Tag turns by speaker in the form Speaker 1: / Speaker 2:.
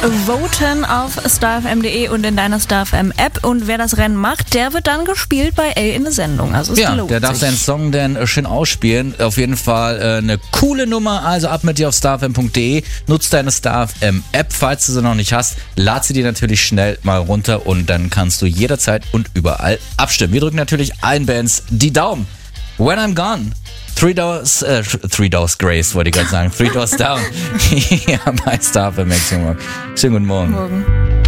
Speaker 1: voten auf starfm.de und in deiner StarFM-App. Und wer das Rennen macht, der wird dann gespielt bei Elle in der Sendung. Also
Speaker 2: ja, der darf seinen Song dann schön ausspielen. Auf jeden Fall eine coole Nummer. Also ab mit dir auf starfm.de. Nutz deine StarFM-App, falls du sie noch nicht hast. Lad sie dir natürlich schnell mal runter und dann kannst du jederzeit und überall abstimmen. Wir drücken natürlich allen Bands die Daumen. When I'm Gone. Three Doors Grace, wollte ich gerade sagen. Three Doors Down. Ja, bei StarFM. Schönen guten Morgen.